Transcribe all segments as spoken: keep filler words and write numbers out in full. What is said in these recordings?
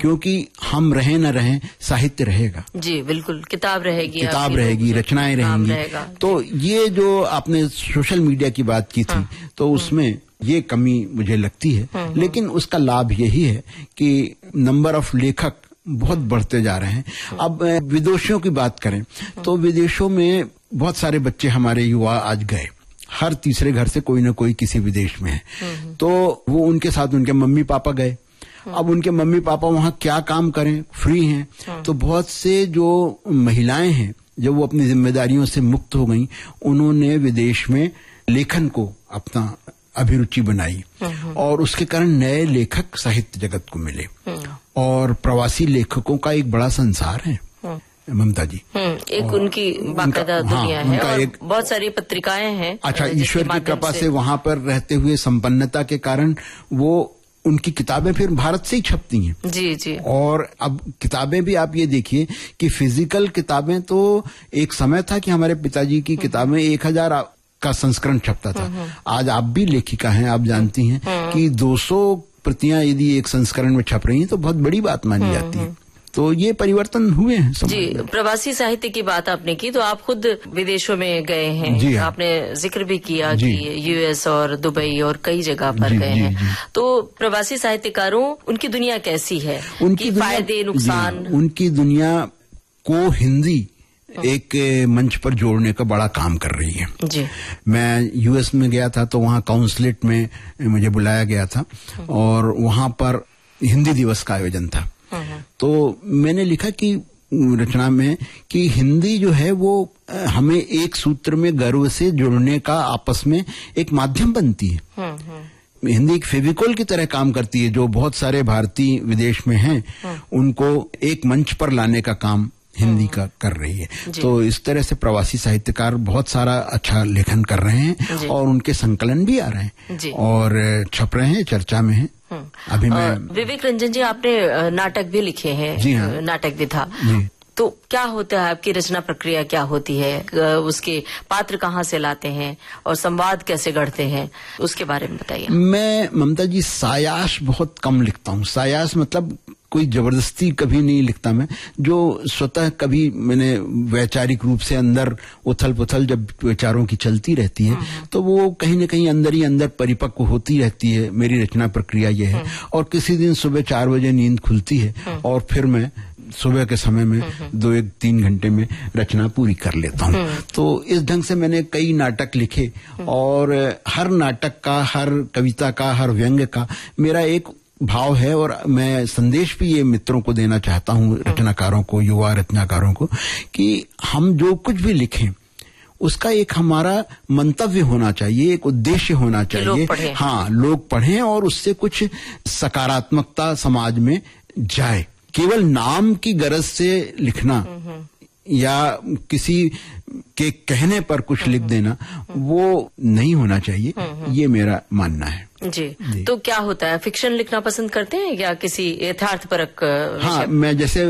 क्योंकि हम रहें न रहें साहित्य रहेगा। जी बिल्कुल, किताब रहेगी, किताब रहेगी, रचनाएं रहेंगी। तो ये जो आपने सोशल मीडिया की बात की थी, हाँ, तो उसमें ये कमी मुझे लगती है, लेकिन उसका लाभ यही है कि नंबर ऑफ लेखक बहुत बढ़ते जा रहे हैं। अब विदेशों की बात करें तो विदेशों में बहुत सारे बच्चे हमारे युवा आज गए, हर तीसरे घर से कोई ना कोई किसी विदेश में है, तो वो उनके साथ उनके मम्मी पापा गए। अब उनके मम्मी पापा वहाँ क्या काम करें, फ्री हैं, तो बहुत से जो महिलाएं हैं जब वो अपनी जिम्मेदारियों से मुक्त हो गईं, उन्होंने विदेश में लेखन को अपना अभिरुचि बनाई और उसके कारण नए लेखक साहित्य जगत को मिले और प्रवासी लेखकों का एक बड़ा संसार है ममता जी। एक उनकी बाकायदा दुनिया है और एक, बहुत सारी पत्रिकाएं हैं। अच्छा, ईश्वर की कृपा से वहाँ पर रहते हुए संपन्नता के कारण वो उनकी किताबें फिर भारत से ही छपती हैं। जी जी। और अब किताबें भी आप ये देखिए कि फिजिकल किताबें तो एक समय था कि हमारे पिताजी की किताबें एक हजार का संस्करण छपता था। आज आप भी लेखिका हैं, आप जानती हैं कि दो सौ प्रतियां यदि एक संस्करण में छप रही हैं तो बहुत बड़ी बात मानी जाती है। तो ये परिवर्तन हुए हैं समाज जी। में। प्रवासी साहित्य की बात आपने की तो आप खुद विदेशों में गए हैं। जी हाँ। आपने जिक्र भी किया कि यूएस और दुबई और कई जगह पर जी, गए जी, हैं जी। तो प्रवासी साहित्यकारों उनकी दुनिया कैसी है, उनकी फायदे नुकसान? उनकी दुनिया को हिंदी एक मंच पर जोड़ने का बड़ा काम कर रही है। जी। मैं यूएस में गया था तो वहाँ काउंसलेट में मुझे बुलाया गया था और वहाँ पर हिंदी दिवस का आयोजन था। तो मैंने लिखा कि रचना में कि हिंदी जो है वो हमें एक सूत्र में गर्व से जुड़ने का आपस में एक माध्यम बनती है। हिंदी एक फेविकोल की तरह काम करती है, जो बहुत सारे भारतीय विदेश में हैं उनको एक मंच पर लाने का काम हिंदी का कर रही है। तो इस तरह से प्रवासी साहित्यकार बहुत सारा अच्छा लेखन कर रहे हैं और उनके संकलन भी आ रहे हैं और छप रहे हैं, चर्चा में हैं। अभी मैं विवेक रंजन जी, आपने नाटक भी लिखे हैं। जी हाँ। नाटक विधा, तो क्या होता है, आपकी रचना प्रक्रिया क्या होती है, उसके पात्र कहाँ से लाते हैं और संवाद कैसे गढ़ते हैं, उसके बारे में बताइए। मैं ममता जी सायास बहुत कम लिखता हूँ। सायास मतलब कोई जबरदस्ती कभी नहीं लिखता मैं, जो स्वतः कभी मैंने वैचारिक रूप से अंदर उथल पुथल जब विचारों की चलती रहती है तो वो कहीं न कहीं अंदर ही अंदर परिपक्व होती रहती है। मेरी रचना प्रक्रिया ये है। और किसी दिन सुबह चार बजे नींद खुलती है और फिर मैं सुबह के समय में दो एक तीन घंटे में रचना पूरी कर लेता हूँ। तो इस ढंग से मैंने कई नाटक लिखे और हर नाटक का, हर कविता का, हर व्यंग्य का मेरा एक भाव है और मैं संदेश भी ये मित्रों को देना चाहता हूँ, रचनाकारों को, युवा रचनाकारों को, कि हम जो कुछ भी लिखें उसका एक हमारा मंतव्य होना चाहिए, एक उद्देश्य होना चाहिए। हाँ, लोग पढ़ें और उससे कुछ सकारात्मकता समाज में जाए। केवल नाम की गरज से लिखना या किसी के कहने पर कुछ लिख देना वो नहीं होना चाहिए, ये मेरा मानना है। जी, जी। तो क्या होता है, फिक्शन लिखना पसंद करते हैं या किसी यथार्थपरक? हाँ, मैं जैसे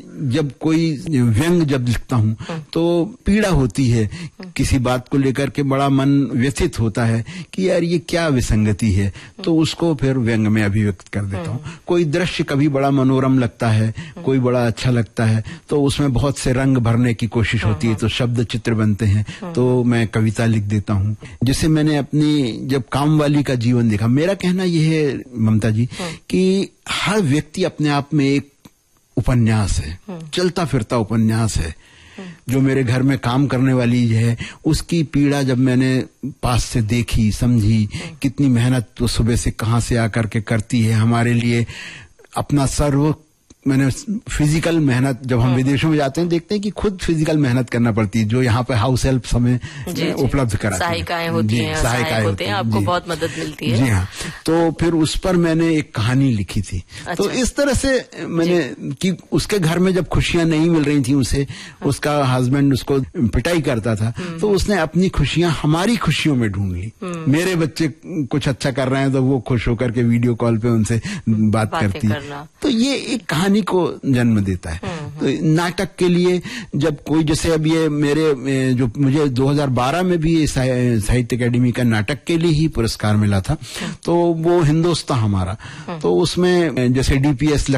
जब कोई व्यंग जब लिखता हूँ तो पीड़ा होती है, किसी बात को लेकर के बड़ा मन व्यथित होता है कि यार ये क्या विसंगति है, तो उसको फिर व्यंग में अभिव्यक्त कर देता हूँ। कोई दृश्य कभी बड़ा मनोरम लगता है, कोई बड़ा अच्छा लगता है तो उसमें बहुत से रंग भरने की कोशिश होती है, तो शब्द चित्र बनते हैं, तो मैं कविता लिख देता हूँ। जैसे मैंने अपनी जब कामवाली का जीवन देखा, मेरा कहना यह है ममता जी कि हर व्यक्ति अपने आप में एक उपन्यास है, चलता फिरता उपन्यास है। जो मेरे घर में काम करने वाली है उसकी पीड़ा जब मैंने पास से देखी, समझी, कितनी मेहनत वो सुबह से कहाँ से आकर के करती है हमारे लिए, अपना सर्व मैंने फिजिकल मेहनत, जब हम विदेशों में जाते हैं देखते हैं कि खुद फिजिकल मेहनत करना पड़ती है, जो यहाँ पे हाउस हेल्प हमें उपलब्ध कराती है, सहायिकाएं होती हैं, सहायक होते हैं, आपको बहुत मदद मिलती है। जी हाँ, तो फिर उस पर मैंने एक कहानी लिखी थी। अच्छा। तो इस तरह से मैंने कि उसके घर में जब खुशियां नहीं मिल रही थी उसे, उसका हस्बैंड उसको पिटाई करता था, तो उसने अपनी खुशियां हमारी खुशियों में ढूंढ ली। मेरे बच्चे कुछ अच्छा कर रहे हैं तो वो खुश होकर के वीडियो कॉल पे उनसे बात करती है, तो ये एक कहानी को जन्म देता है। तो नाटक के लिए जब कोई, जैसे अब ये मेरे जो मुझे दो हज़ार बारह में भी साहित्य अकेडमी का नाटक के लिए ही पुरस्कार मिला था, तो वो हिंदोस्तां हमारा, तो उसमें जैसे डीपीएस